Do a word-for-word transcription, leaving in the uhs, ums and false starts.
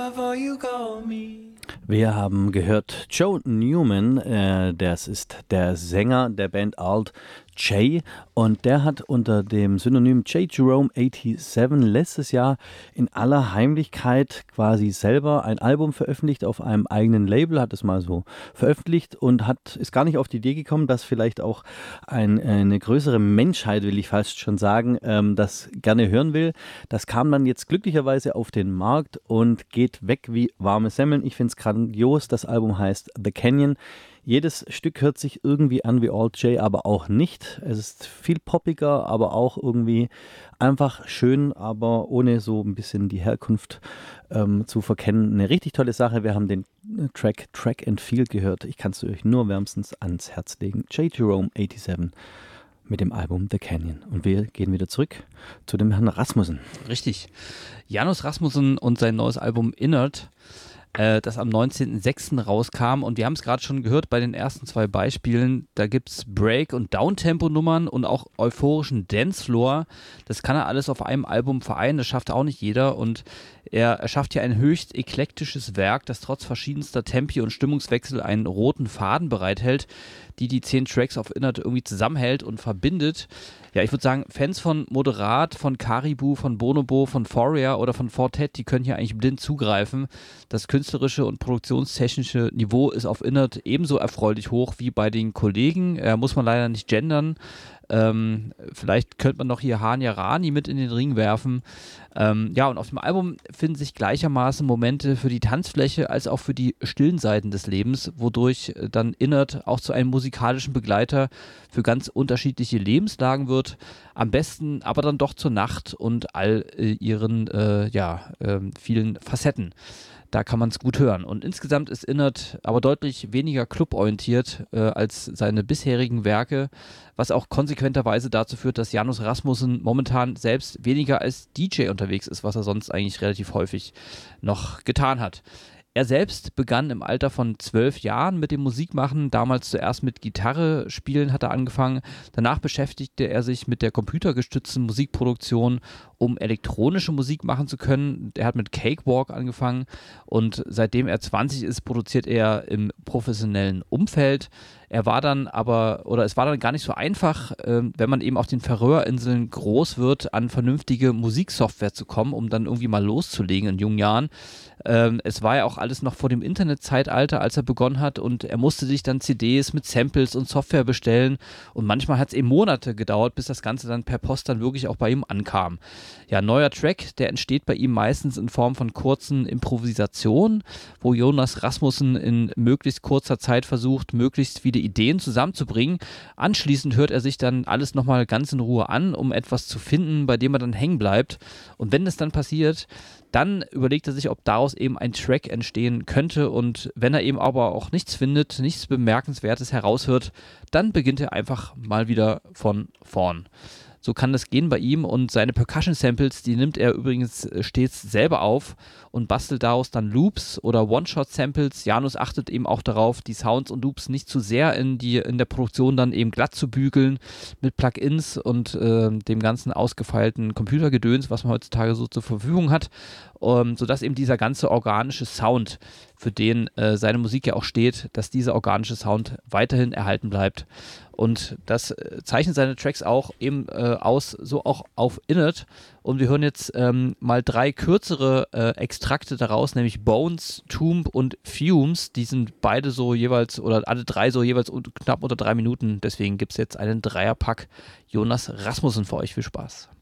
before you call me. Wir haben gehört Joe Newman, äh, das ist der Sänger der Band Alt J, und der hat unter dem Synonym J Jerome siebenundachtzig letztes Jahr in aller Heimlichkeit quasi selber ein Album veröffentlicht auf einem eigenen Label, hat es mal so veröffentlicht und hat ist gar nicht auf die Idee gekommen, dass vielleicht auch ein, eine größere Menschheit, will ich fast schon sagen, ähm, das gerne hören will. Das kam dann jetzt glücklicherweise auf den Markt und geht weg wie warme Semmeln. Ich finde es grandios. Das Album heißt The Canyon. Jedes Stück hört sich irgendwie an wie Alt J, aber auch nicht. Es ist viel poppiger, aber auch irgendwie einfach schön, aber ohne so ein bisschen die Herkunft ähm, zu verkennen. Eine richtig tolle Sache. Wir haben den Track Track and Field gehört. Ich kann es euch nur wärmstens ans Herz legen. J Jerome siebenundachtzig mit dem Album The Canyon. Und wir gehen wieder zurück zu dem Herrn Rasmussen. Richtig. Janus Rasmussen und sein neues Album Innert, äh, das am neunzehnten sechsten rauskam. Und wir haben es gerade schon gehört bei den ersten zwei Beispielen. Da gibt es Break- und Downtempo-Nummern und auch euphorischen Dancefloor. Das kann er alles auf einem Album vereinen. Das schafft auch nicht jeder. Und er erschafft hier ein höchst eklektisches Werk, das trotz verschiedenster Tempi und Stimmungswechsel einen roten Faden bereithält, die die zehn Tracks auf Innert irgendwie zusammenhält und verbindet. Ja, ich würde sagen, Fans von Moderat, von Caribou, von Bonobo, von Foria oder von Fortet, die können hier eigentlich blind zugreifen. Das künstlerische und produktionstechnische Niveau ist auf Innert ebenso erfreulich hoch wie bei den Kollegen. Er muss man leider nicht gendern. Ähm, vielleicht könnte man noch hier Hanya Rani mit in den Ring werfen. Ähm, ja, und auf dem Album finden sich gleichermaßen Momente für die Tanzfläche als auch für die stillen Seiten des Lebens, wodurch dann Innert auch zu einem musikalischen Begleiter für ganz unterschiedliche Lebenslagen wird. Am besten aber dann doch zur Nacht und all äh, ihren äh, ja, äh, vielen Facetten. Da kann man es gut hören. Und insgesamt ist Innert aber deutlich weniger cluborientiert äh, als seine bisherigen Werke, was auch konsequenterweise dazu führt, dass Janus Rasmussen momentan selbst weniger als D J unterwegs ist, was er sonst eigentlich relativ häufig noch getan hat. Er selbst begann im Alter von zwölf Jahren mit dem Musikmachen, damals zuerst mit Gitarre spielen hat er angefangen, danach beschäftigte er sich mit der computergestützten Musikproduktion, um elektronische Musik machen zu können. Er hat mit Cakewalk angefangen und seitdem er zwanzig ist, produziert er im professionellen Umfeld. Er war dann aber, oder es war dann gar nicht so einfach, äh, wenn man eben auf den Färöerinseln groß wird, an vernünftige Musiksoftware zu kommen, um dann irgendwie mal loszulegen in jungen Jahren. Ähm, es war ja auch alles noch vor dem Internetzeitalter, als er begonnen hat, und er musste sich dann C Ds mit Samples und Software bestellen, und manchmal hat es eben Monate gedauert, bis das Ganze dann per Post dann wirklich auch bei ihm ankam. Ja, ein neuer Track, der entsteht bei ihm meistens in Form von kurzen Improvisationen, wo Jonas Rasmussen in möglichst kurzer Zeit versucht, möglichst viele Ideen zusammenzubringen. Anschließend hört er sich dann alles nochmal ganz in Ruhe an, um etwas zu finden, bei dem er dann hängen bleibt. Und wenn es dann passiert, dann überlegt er sich, ob daraus eben ein Track entstehen könnte, und wenn er eben aber auch nichts findet, nichts Bemerkenswertes heraushört, dann beginnt er einfach mal wieder von vorn. So kann das gehen bei ihm, und seine Percussion-Samples, die nimmt er übrigens stets selber auf und bastelt daraus dann Loops oder One-Shot-Samples. Janus achtet eben auch darauf, die Sounds und Loops nicht zu sehr in, die, in der Produktion dann eben glatt zu bügeln mit Plugins und äh, dem ganzen ausgefeilten Computergedöns, was man heutzutage so zur Verfügung hat, um, sodass eben dieser ganze organische Sound, für den äh, seine Musik ja auch steht, dass dieser organische Sound weiterhin erhalten bleibt. Und das äh, zeichnet seine Tracks auch eben äh, aus, so auch auf Innert. Und wir hören jetzt ähm, mal drei kürzere äh, Extrakte daraus, nämlich Bones, Tomb und Fumes. Die sind beide so jeweils, oder alle drei so jeweils un- knapp unter drei Minuten. Deswegen gibt es jetzt einen Dreierpack Jonas Rasmussen für euch. Viel Spaß.